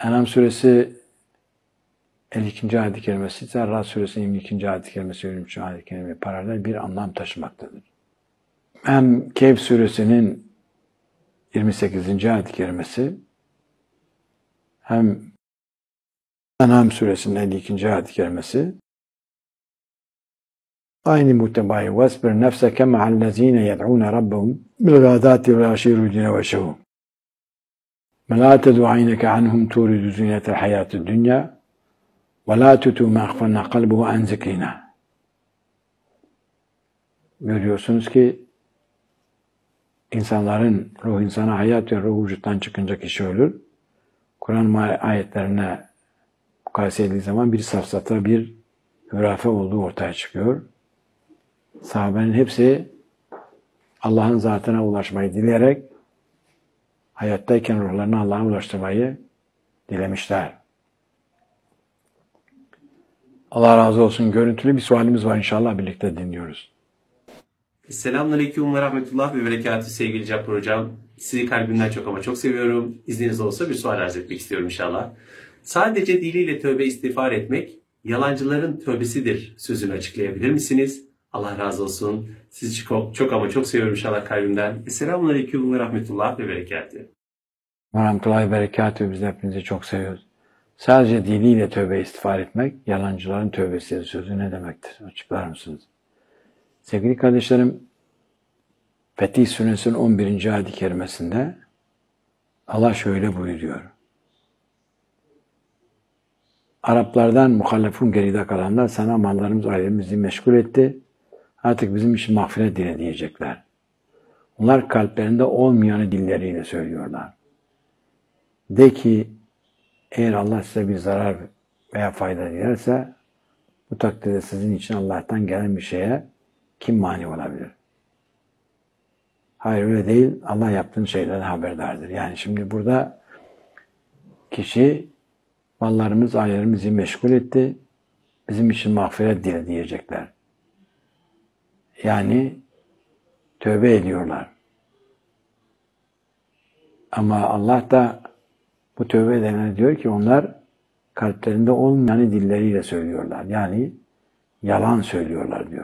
En'am suresi 52. ayet-i kerimesi ise Ra'd suresinin 22. ayet-i kerimesi 23. ayet-i kerime paralel bir anlam taşımaktadır. Hem Kehf suresinin 28. ayet-i kerimesi hem En'am suresinin 52. ayet-i kerimesi aynı muhtebayı وَاسْبِرْ نَفْسَكَ مَعَ الَّذ۪ينَ يَدْعُونَ رَبَّهُمْ بِالْغَادَاتِ وَالْعَشِيِّ يُرِيدُونَ وَجْهَهُ وَلَا تَدْعُ عَيْنَكَ عَنْهُمْ تُورِدُ زِينَةَ الْحَيَاةِ الدُّنْيَا وَلَا تُطِعْ مَنْ أَغْفَلْنَا قَلْبَهُ عَنْ ذِكْرِنَا. Görüyorsunuz ki ruh insana hayat ve ruh vücuttan çıkınca kişi ölür. Kur'an ayetlerine mukayese edildiği zaman bir safsata, bir hürafe olduğu ortaya çıkıyor. Sahabenin hepsi Allah'ın zatına ulaşmayı dileyerek hayattayken ruhlarını Allah'a ulaştırmayı dilemişler. Allah razı olsun. Görüntülü bir sualimiz var, inşallah birlikte dinliyoruz. Selamünaleyküm ve rahmetullah ve berekatü sevgili Cappar Hocam. Sizi kalbimden çok ama çok seviyorum. İzniniz olsa bir sual arz etmek istiyorum inşallah. Sadece diliyle tövbe istiğfar etmek yalancıların tövbesidir sözünü açıklayabilir misiniz? Allah razı olsun. Sizi çok ama çok seviyorum inşallah kalbimden. Selamünaleyküm ve rahmetullah ve berekatü. Ve rahmetullahi ve berekatü. Biz de hepinizi çok seviyoruz. Sadece diliyle tövbe istiğfar etmek yalancıların tövbesidir sözü ne demektir? Açıklar mısınız? Sevgili kardeşlerim, Fetih Suresinin 11. ayet-i kerimesinde Allah şöyle buyuruyor. Araplardan muhallefun geride kalanlar sana mallarımız, ailemizi meşgul etti. Artık bizim için mağfiret dile diyecekler. Onlar kalplerinde olmayanı dilleriyle söylüyorlar. De ki eğer Allah size bir zarar veya fayda dilerse bu takdirde sizin için Allah'tan gelen bir şeye kim mani olabilir? Hayır öyle değil. Allah yaptığın şeylerden haberdardır. Yani şimdi burada kişi mallarımız, ailelerimizi meşgul etti. Bizim için mağfiret dile diyecekler. Yani tövbe ediyorlar. Ama Allah da bu tövbe edenler diyor ki onlar kalplerinde olmayanı dilleriyle söylüyorlar. Yani yalan söylüyorlar diyor.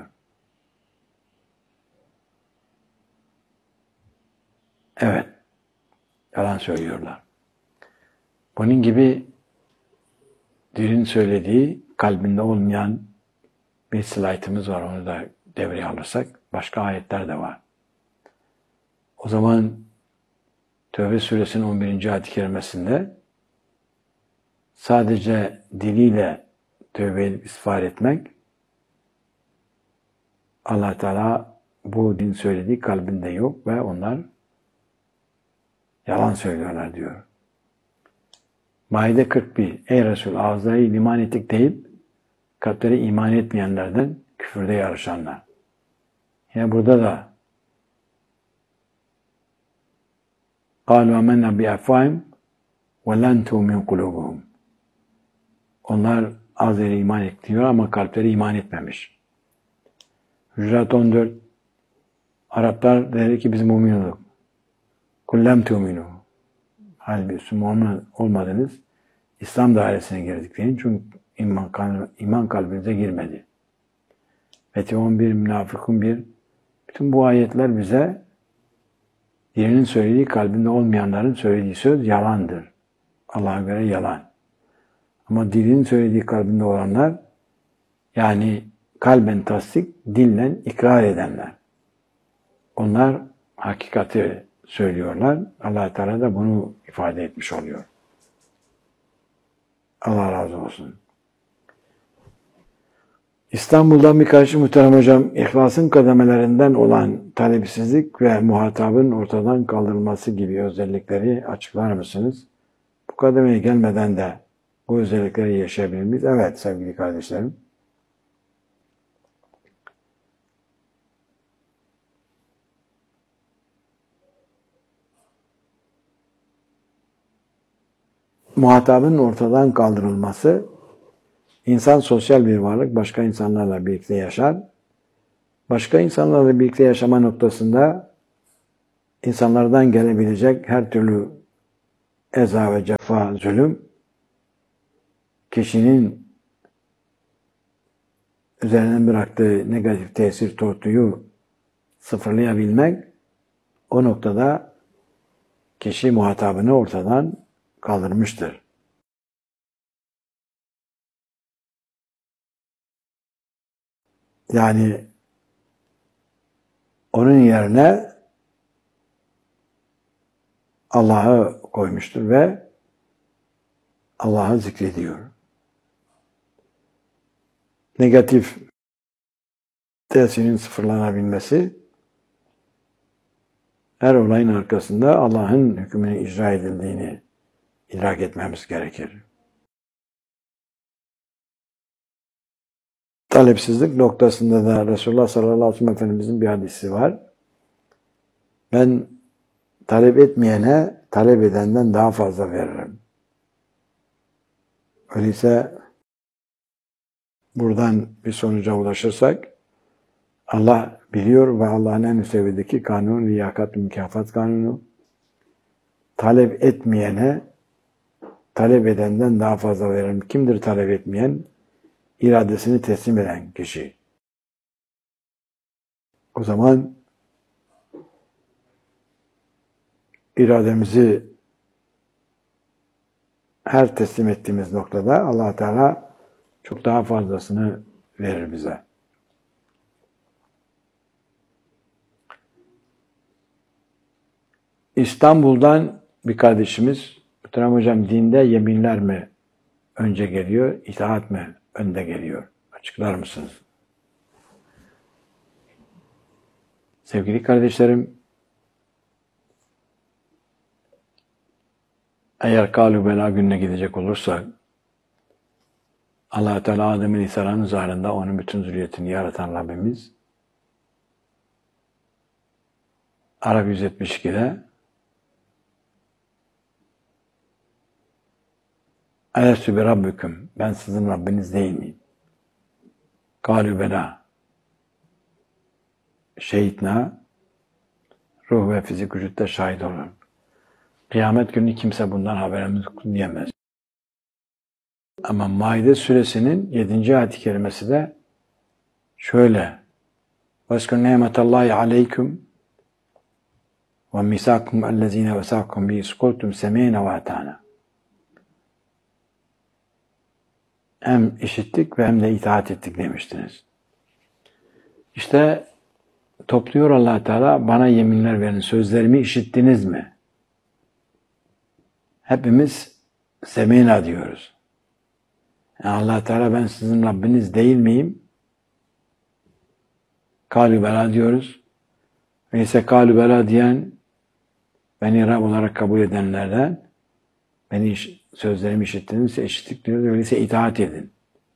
Evet, yalan söylüyorlar. Bunun gibi dilin söylediği, kalbinde olmayan bir slaytımız var. Onu da devreye alırsak başka ayetler de var. O zaman Tevbe suresinin 11. ayet-i kerimesinde sadece diliyle tövbe istiğfar etmek, Allah Teala bu din söylediği kalbinde yok ve onlar yalan söylüyorlar diyor. Maide 41. Ey Resul, ağızları iman ettik deyip kalpleri iman etmeyenlerden küfürde yarışanlar. Yine burada da قَالُوا مَنَّا بِأَفْوَاهِمْ وَلَنْ تُؤْمِنْ قُلُوبُهُمْ. Onlar ağızları iman ediyor ama kalpleri iman etmemiş. Hücurat 14. Araplar dedi ki biz mümin olduk. Kullem tu'minu. Halbuki Müslüman olmadınız. İslam dairesine girdik deyin. Çünkü iman kalbinize girmedi. Fetih 11, Münafıkun 1. Bütün bu ayetler bize dilinin söylediği, kalbinde olmayanların söylediği söz yalandır. Allah'a göre yalan. Ama dilinin söylediği, kalbinde olanlar, yani kalben tasdik, dillen ikrar edenler. Onlar hakikati söylüyorlar. Allah Teala da bunu ifade etmiş oluyor. Allah razı olsun. İstanbul'dan bir karşı muhterem hocam, ihlasın kademelerinden olan talebsizlik ve muhatabın ortadan kaldırılması gibi özellikleri açıklar mısınız? Bu kademeye gelmeden de bu özellikleri yaşayabilir miyiz? Evet sevgili kardeşlerim. Muhatabın ortadan kaldırılması, insan sosyal bir varlık, başka insanlarla birlikte yaşar. Başka insanlarla birlikte yaşama noktasında insanlardan gelebilecek her türlü eza ve cefa, zulüm kişinin üzerinden bıraktığı negatif tesir tortuyu sıfırlayabilmek, o noktada kişi muhatabını ortadan kaldırmıştır. Yani onun yerine Allah'ı koymuştur ve Allah'ı zikrediyor. Negatif tesirin sıfırlanabilmesi, her olayın arkasında Allah'ın hükmünün icra edildiğini idrak etmemiz gerekir. Talepsizlik noktasında da Resulullah sallallahu aleyhi ve sellem Efendimizin bir hadisi var. Ben talep etmeyene talep edenden daha fazla veririm. Öyleyse buradan bir sonuca ulaşırsak, Allah biliyor ve Allah'ın en üst seviyedeki kanun, liyakat ve mükafat kanunu, talep etmeyene talep edenden daha fazla veririm. Kimdir talep etmeyen? İradesini teslim eden kişi. O zaman irademizi her teslim ettiğimiz noktada Allah Teala çok daha fazlasını verir bize. İstanbul'dan bir kardeşimiz, Muhterem Hocam, dinde yeminler mi önce geliyor, itaat mi önde geliyor? Açıklar mısınız? Sevgili kardeşlerim, eğer Kâlu Bela gününe gidecek olursak, Allah-u Teala Adem'in İsa'nın zahirinde onun bütün zürriyetini yaratan Rabbimiz, Arap 172'de Elestü bi Rabbüküm, ben sizin Rabbiniz değil miyim? Kâlu Bela, şehitna, ruh ve fizik vücutta şahit olur. Kıyamet günü kimse bundan haberimiz diyemez. Ama Maide suresinin 7. ayet-i kerimesi de şöyle: وَاذْكُرْ نِعْمَةَ اللّٰهِ عَلَيْكُمْ وَمِسَاكُمْ اَلَّذ۪ينَ وَسَاكُمْ بِهِ سُقُلْتُمْ سَمِينَ وَاَتَانَ. Hem işittik ve hem de itaat ettik demiştiniz. İşte topluyor Allah Teala, bana yeminler verin, sözlerimi işittiniz mi? Hepimiz semina diyoruz. Yani Allah Teala, ben sizin Rabbiniz değil miyim? Kâlu Bela diyoruz. Öyleyse Kâlu Bela diyen, beni Rab olarak kabul edenlerden, beni sözlerimi işittinizse işittik diyoruz. Öyleyse itaat edin.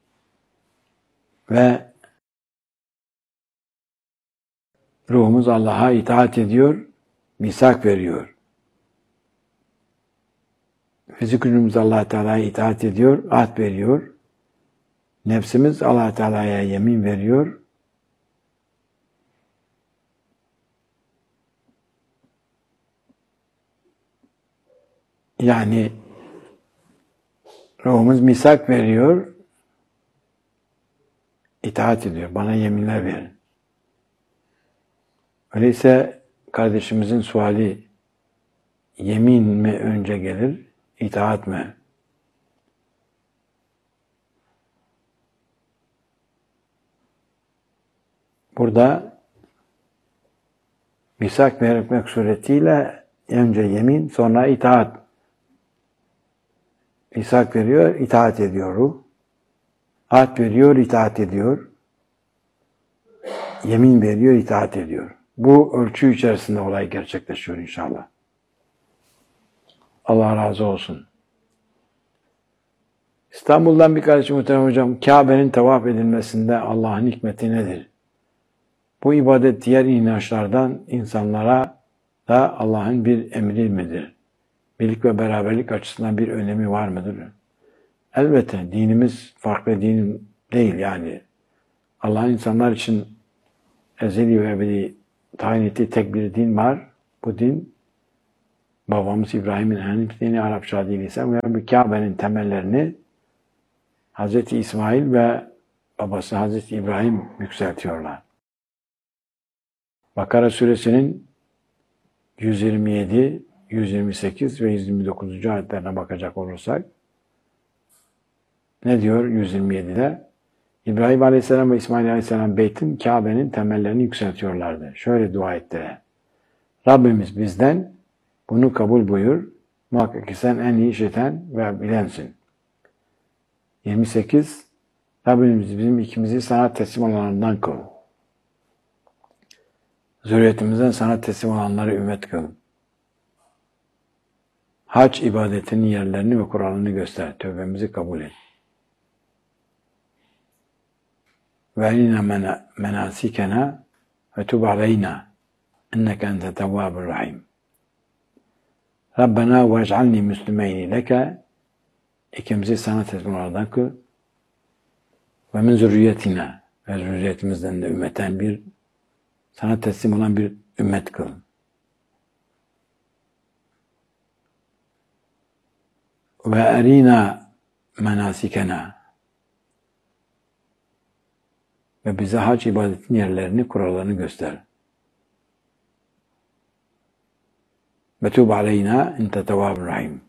Ve ruhumuz Allah'a itaat ediyor, misak veriyor. Fizik gücümüz Allah Teala'ya itaat ediyor, ahd veriyor. Nefsimiz Allah Teala'ya yemin veriyor. Yani ruhumuz misak veriyor, itaat ediyor. Bana yeminler verin. Öyleyse kardeşimizin suali, yemin mi önce gelir, itaat mi? Burada misak vermek suretiyle önce yemin, sonra itaat. Misak veriyor, itaat ediyor ruh. Ahd veriyor, itaat ediyor. Yemin veriyor, itaat ediyor. Bu ölçü içerisinde olay gerçekleşiyor inşallah. Allah razı olsun. İstanbul'dan bir kardeşim, Muhterem Hocam, Kabe'nin tavaf edilmesinde Allah'ın hikmeti nedir? Bu ibadet diğer inançlardan insanlara da Allah'ın bir emri midir? Birlik ve beraberlik açısından bir önemi var mıdır? Elbette dinimiz farklı din değil yani. Allah'ın insanlar için ezeli ve ebedi tayin ettiği tek bir din var. Bu din babamız İbrahim'in Hanif dini, Arapça adıyla ise Kabe'nin temellerini Hazreti İsmail ve babası Hazreti İbrahim yükseltiyorlar. Bakara suresinin 127, 128 ve 129. ayetlerine bakacak olursak ne diyor 127'de? İbrahim Aleyhisselam ve İsmail Aleyhisselam beytin Kabe'nin temellerini yükseltiyorlardı. Şöyle dua ettiler. Rabbimiz bizden bunu kabul buyur. Muhakkak ki sen en iyi işiten ve bilensin. 28. Rabbimiz bizim ikimizi sana teslim olanlardan kıl. Zürriyetimizden sana teslim olanları ümmet kıl. Hac ibadetinin yerlerini ve kuralını göster. Tövbemizi kabul et. Ve eline menasikena ve tub aleyna inneke ente tevvabur rahim. Rabbena ve ec'alni müslümeyni leke, ikimizi sana teslim olanlardan kıl. Ve min zürriyetina, ve zürriyetimizden de ümmeten bir sana teslim olan bir ümmet kıl. Ve erina menasikena, ve bize hac ibadetin yerlerini, kurallarını göster. Ve tub aleyna ente tevvabur rahim.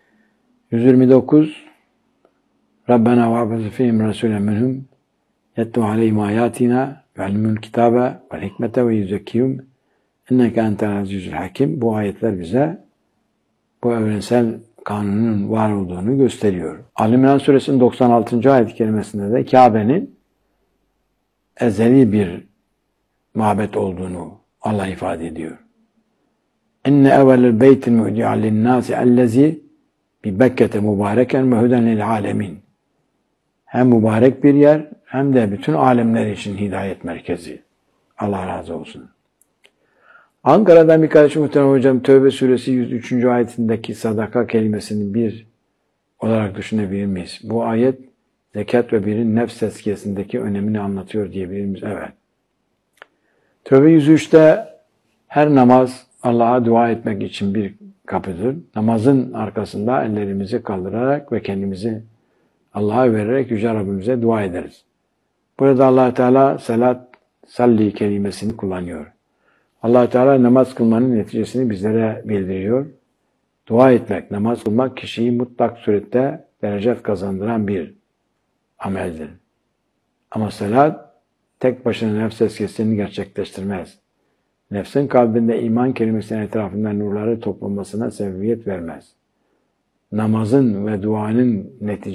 129. Rabbena ve abaz fihim resulen minhum yetlu aleyhim ayatina ve ilmül kitabe ve hikmete ve yüzekkiyum inneke entel azizül hakim. Bu ayetler bize bu evrensel kanunun var olduğunu gösteriyor. Ali-İmran suresinin 96. ayet-i kerimesinde de Kabe'nin ezeli bir mabet olduğunu Allah ifade ediyor. İnne evvelel beytil mu'di'an linnâsi ellezî bi Bekke'te mübareken ve huden lil âlemin. Hem mübarek bir yer hem de bütün alemler için hidayet merkezi. Allah razı olsun. Ankara'dan bir kardeşim muhterem hocam Tevbe suresi 103. ayetindeki sadaka kelimesini bir olarak düşünebilir miyiz? Bu ayet zekat ve birin nefs tezkiyesindeki önemini anlatıyor diyebilir miyiz? Evet. Tevbe 103'te her namaz Allah'a dua etmek için bir kapıdır. Namazın arkasında ellerimizi kaldırarak ve kendimizi Allah'a vererek Yüce Rabbimize dua ederiz. Burada Allah Teala salli kelimesini kullanıyor. Allah Teala namaz kılmanın neticesini bizlere bildiriyor. Dua etmek, namaz kılmak kişiyi mutlak surette derecet kazandıran bir ameldir. Ama salat tek başına nefs tezkiyesini gerçekleştirmez. Nefsin kalbinde iman kelimesinin etrafında nurları toplanmasına sebebiyet vermez. Namazın ve duanın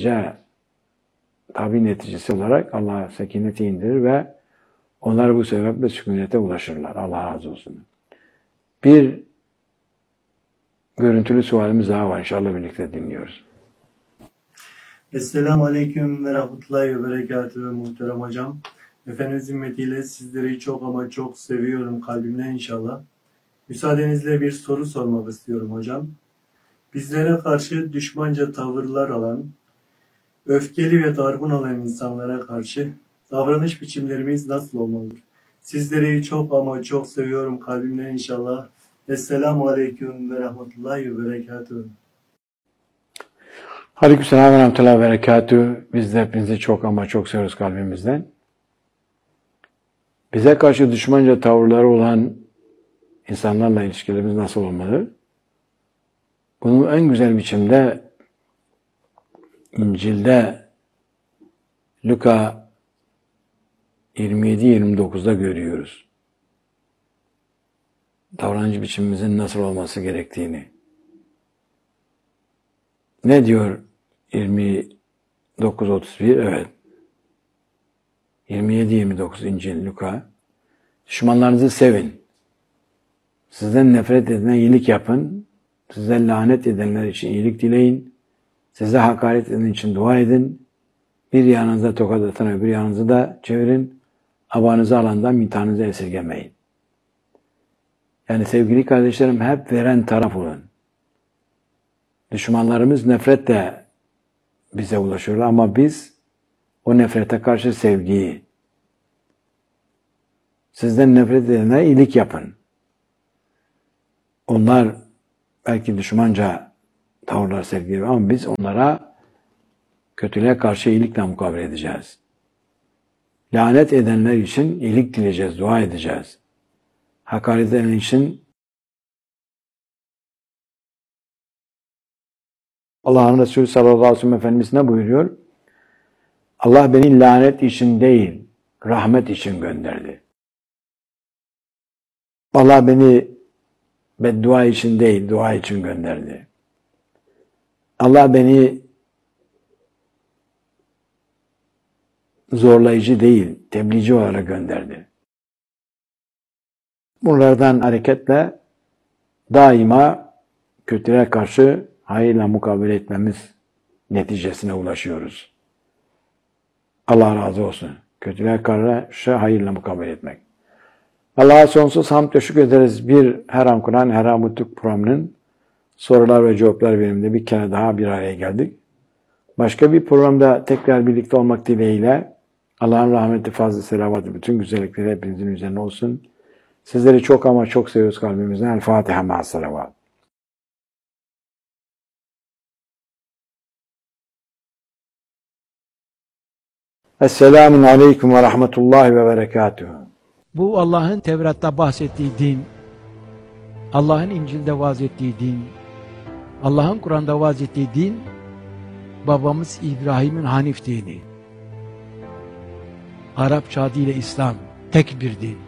neticesi olarak Allah sekineti indirir ve onlar bu sebeple sükunete ulaşırlar. Allah razı olsun. Bir görüntülü sualimiz daha var. İnşallah birlikte dinliyoruz. Esselamu Aleyküm ve Rahmetullahi ve Berekatühü muhterem hocam. Efendimiz himmetiyle sizleri çok ama çok seviyorum kalbimden inşallah. Müsaadenizle bir soru sormak istiyorum hocam. Bizlere karşı düşmanca tavırlar alan, öfkeli ve dargın olan insanlara karşı davranış biçimlerimiz nasıl olmalıdır? Sizleri çok ama çok seviyorum kalbimden inşallah. Esselamu Aleyküm ve Rahmetullahi ve Berekatühü. Aleykümselam ve rahmetullahi ve berekatühü. Biz de hepinizi çok ama çok seviyoruz kalbimizden. Bize karşı düşmanca tavırları olan insanlarla ilişkilerimiz nasıl olmalı? Bunu en güzel biçimde İncil'de Luka 27-29'da görüyoruz. Davranış biçimimizin nasıl olması gerektiğini. Ne diyor 29-31? Evet. 27-29 İncil Luka. Düşmanlarınızı sevin. Sizden nefret edene iyilik yapın. Size lanet edenler için iyilik dileyin. Size hakaret eden için dua edin. Bir yanınıza tokat atan öbür yanınızı da çevirin. Abanızı alandan mintanınızı esirgemeyin. Yani sevgili kardeşlerim hep veren taraf olun. Düşmanlarımız nefretle bize ulaşıyorlar ama biz o nefrete karşı sevgiyi, sizden nefret edenlere iyilik yapın. Onlar belki düşmanca tavırlar sergiliyor ama biz onlara kötülüğe karşı iyilikle mukabele edeceğiz. Lanet edenler için iyilik dileyeceğiz, dua edeceğiz. Hakaret edenler için Allah'ın Resulü sallallahu aleyhi ve sellem Efendimiz ne buyuruyor? Allah beni lanet için değil, rahmet için gönderdi. Allah beni beddua için değil, dua için gönderdi. Allah beni zorlayıcı değil, tebliğci olarak gönderdi. Bunlardan hareketle daima kötülüğe karşı hayırla mukabele etmemiz neticesine ulaşıyoruz. Allah razı olsun. Kötülüğe karşı hayırla mukabele etmek. Allah'a sonsuz hamd teşekkür ederiz. Her an Kur'an, her an Mutluluk programının sorular ve cevaplar bölümünde bir kere daha bir araya geldik. Başka bir programda tekrar birlikte olmak dileğiyle Allah'ın rahmeti, fazla selavatı, bütün güzellikleri hepinizin üzerine olsun. Sizleri çok ama çok seviyoruz kalbimizden. El Fatiha ma'as salavat. Esselamun aleyküm ve rahmetullahi ve berekatuhu. Bu Allah'ın Tevrat'ta bahsettiği din, Allah'ın İncil'de vaaz ettiği din, Allah'ın Kur'an'da vaaz ettiği din, babamız İbrahim'in Hanif dini. Arapça adıyla İslam, tek bir din.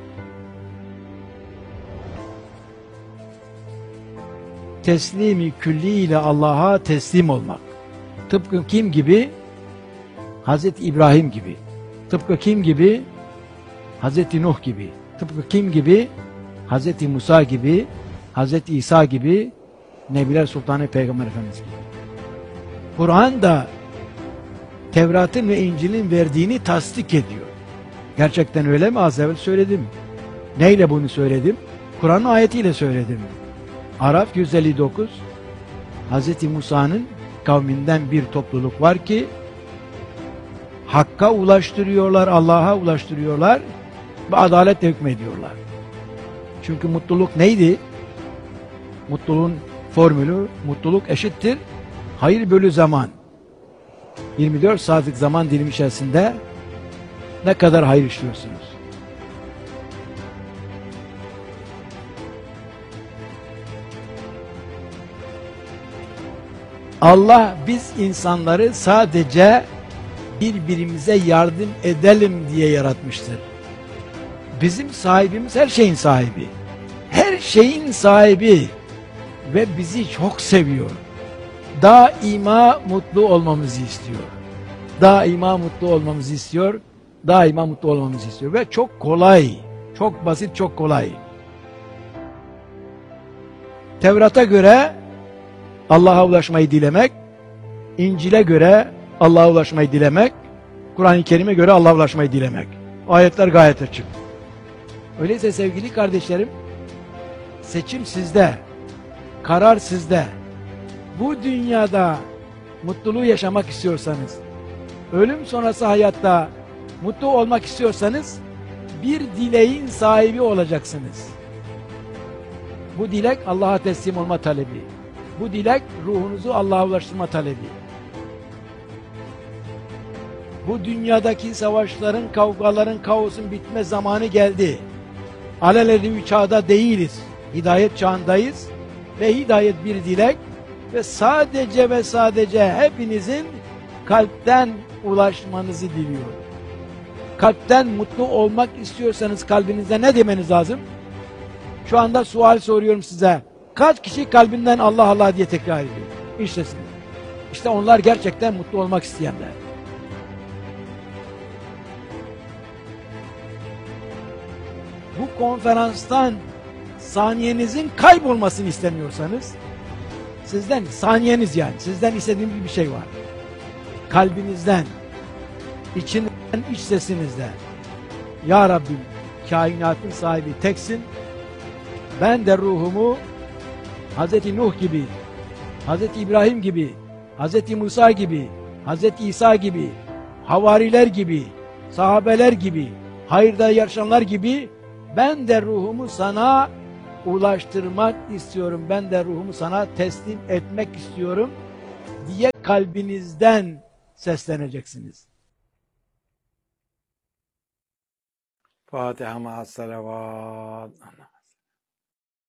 Teslimi külliyle Allah'a teslim olmak. Tıpkı kim gibi? Hazreti İbrahim gibi. Tıpkı kim gibi? Hazreti Nuh gibi. Tıpkı kim gibi? Hazreti Musa gibi, Hazreti İsa gibi, Nebiler Sultanı Peygamber Efendimiz gibi. Kur'an da Tevrat'ın ve İncil'in verdiğini tasdik ediyor. Gerçekten öyle mi? Az evvel söyledim. Neyle bunu söyledim? Kur'an ayetiyle söyledim. Araf 159, Hazreti Musa'nın kavminden bir topluluk var ki Hakk'a ulaştırıyorlar, Allah'a ulaştırıyorlar ve adaletle hükmediyorlar. Çünkü mutluluk neydi? Mutluluğun formülü, mutluluk eşittir hayır bölü zaman. 24 saatlik zaman dilimi içerisinde ne kadar hayır işliyorsunuz? Allah biz insanları sadece birbirimize yardım edelim diye yaratmıştır. Bizim sahibimiz her şeyin sahibi. Her şeyin sahibi ve bizi çok seviyor. Daima mutlu olmamızı istiyor. Daima mutlu olmamızı istiyor. Daima mutlu olmamızı istiyor ve çok kolay. Çok basit, çok kolay. Tevrat'a göre Allah'a ulaşmayı dilemek, İncil'e göre Allah'a ulaşmayı dilemek, Kur'an-ı Kerim'e göre Allah'a ulaşmayı dilemek. Ayetler gayet açık. Öyleyse sevgili kardeşlerim, seçim sizde, karar sizde. Bu dünyada mutluluğu yaşamak istiyorsanız, ölüm sonrası hayatta mutlu olmak istiyorsanız, bir dileğin sahibi olacaksınız. Bu dilek Allah'a teslim olma talebi. Bu dilek ruhunuzu Allah'a ulaştırma talebi. Bu dünyadaki savaşların, kavgaların, kaosun bitme zamanı geldi. Alelade bir çağda değiliz. Hidayet çağındayız ve hidayet bir dilek ve sadece hepinizin kalpten ulaşmanızı diliyorum. Kalpten mutlu olmak istiyorsanız kalbinizde ne demeniz lazım? Şu anda sual soruyorum size. Kaç kişi kalbinden Allah Allah diye tekrar ediyor? İşte siz. İşte onlar gerçekten mutlu olmak isteyenler. Bu konferanstan saniyenizin kaybolmasını istemiyorsanız, sizden saniyeniz yani, sizden istediğim bir şey var. Kalbinizden, içinden, iç sesinizden. Ya Rabbi, kainatın sahibi teksin. Ben de ruhumu Hazreti Nuh gibi, Hazreti İbrahim gibi, Hazreti Musa gibi, Hazreti İsa gibi, havariler gibi, sahabeler gibi, hayırda yarışanlar gibi ben de ruhumu sana ulaştırmak istiyorum. Ben de ruhumu sana teslim etmek istiyorum diye kalbinizden sesleneceksiniz. Fatiha ma'as salavat.